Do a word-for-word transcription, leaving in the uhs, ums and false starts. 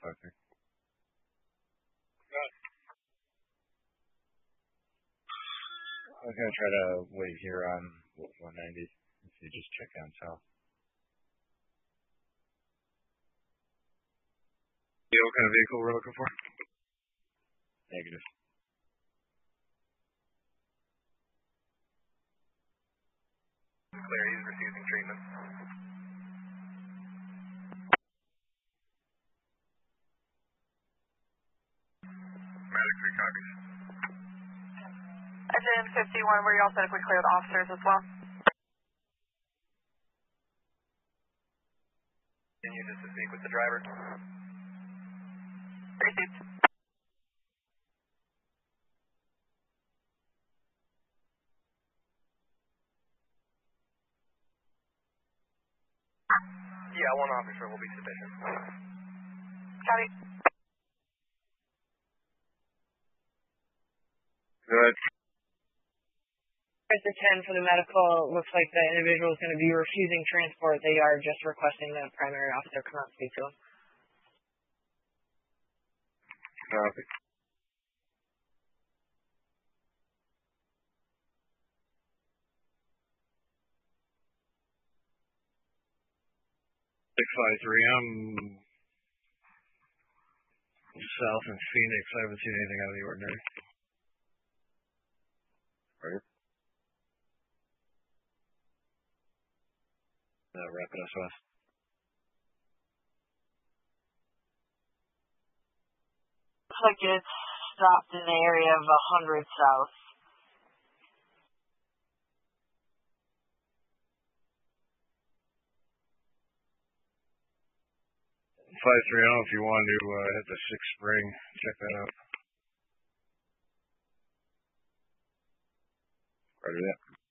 five three. I was gonna try to wait here on one ninety if you just check down south. Yeah, what kind of vehicle we're looking for? Negative. Clear, he's refusing treatment. Medic three copies. Engine fifty-one, were you all set if we clear the officers as well? Continue just to speak with the driver. Received. Yeah, one officer will be sufficient. Copy. Good. There's the ten for the medical. Looks like the individual is going to be refusing transport. They are just requesting the primary officer come out and speak to him. Copy. six five three, I'm south in Phoenix. I haven't seen anything out of the ordinary. Right. Uh, Rapid S O S. Looks like it's stopped in the area of one hundred south. five three, I don't know if you want to uh, hit the sixth spring. Check that out. Roger that.